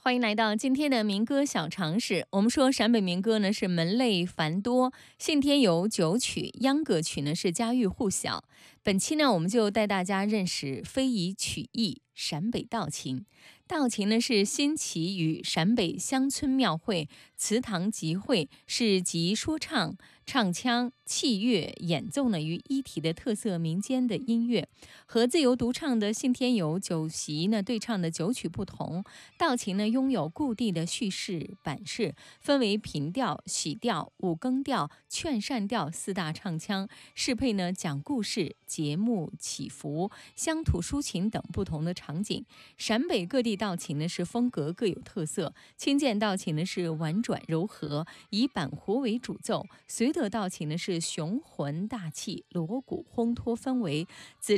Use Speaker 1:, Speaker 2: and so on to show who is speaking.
Speaker 1: 欢迎来到今天的民歌小常识。我们说陕北民歌呢是门类繁多，信天游九曲，秧歌曲呢是家喻户晓。本期呢我们就带大家认识非遗曲艺陕北道琴。道琴呢是新起于陕北乡村庙会、祠堂集会，是集说唱、唱腔、器乐、演奏呢于一体的特色民间的音乐。和自由独唱的信天游九席呢对唱的九曲不同，道琴呢拥有固定的叙事板式，分为平调、喜调、五更调、劝善调四大唱腔，适配呢讲故事、节目、祈福、乡土抒情等不同的场景。陕北各地道琴呢是风格各有特色，清涧道琴呢是婉转柔和，以板胡为主奏；绥德道琴呢是雄浑大气，锣鼓烘托氛围。